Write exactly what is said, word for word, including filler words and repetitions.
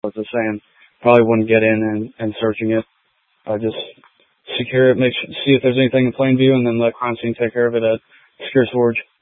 was just saying, probably wouldn't get in and, and searching it. Uh, just secure it, make sure, see if there's anything in plain view, and then let crime scene take care of it at Secure Storage.